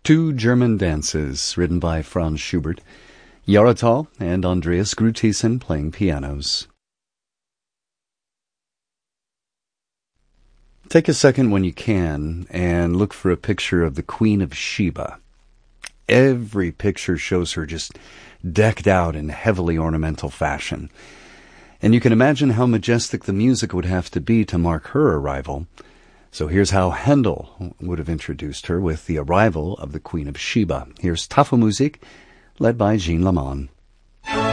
Two German Dances, written by Franz Schubert, Yaratal and Andreas Gruthisen playing pianos. Take a second when you can and look for a picture of the Queen of Sheba. Every picture shows her just decked out in heavily ornamental fashion. And you can imagine how majestic the music would have to be to mark her arrival. So here's how Handel would have introduced her with the arrival of the Queen of Sheba. Here's Tafelmusik, led by Jean Lamont.